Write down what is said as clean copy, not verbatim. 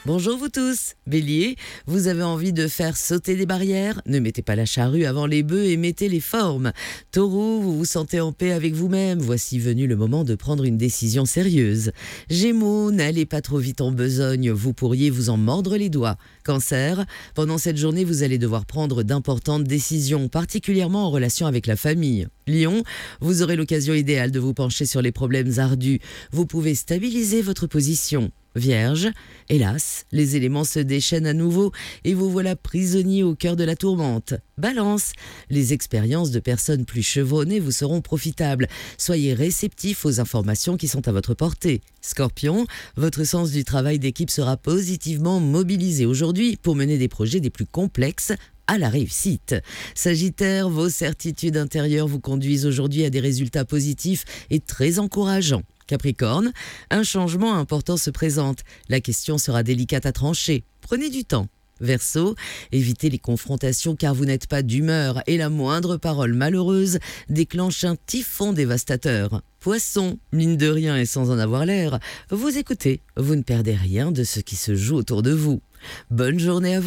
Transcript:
Bonjour vous tous. Bélier, vous avez envie de faire sauter des barrières? Ne mettez pas la charrue avant les bœufs et mettez les formes. Taureau, vous vous sentez en paix avec vous-même. Voici venu le moment de prendre une décision sérieuse. Gémeaux, n'allez pas trop vite en besogne. Vous pourriez vous en mordre les doigts. Cancer, pendant cette journée, vous allez devoir prendre d'importantes décisions, particulièrement en relation avec la famille. Lion, vous aurez l'occasion idéale de vous pencher sur les problèmes ardus. Vous pouvez stabiliser votre position. Vierge, hélas, les éléments se déchaînent à nouveau et vous voilà prisonnier au cœur de la tourmente. Balance, les expériences de personnes plus chevronnées vous seront profitables. Soyez réceptif aux informations qui sont à votre portée. Scorpion, votre sens du travail d'équipe sera positivement mobilisé aujourd'hui pour mener des projets des plus complexes à la réussite. Sagittaire, vos certitudes intérieures vous conduisent aujourd'hui à des résultats positifs et très encourageants. Capricorne, un changement important se présente. La question sera délicate à trancher. Prenez du temps. Verseau, évitez les confrontations car vous n'êtes pas d'humeur et la moindre parole malheureuse déclenche un typhon dévastateur. Poisson, mine de rien et sans en avoir l'air, vous écoutez, vous ne perdez rien de ce qui se joue autour de vous. Bonne journée à vous.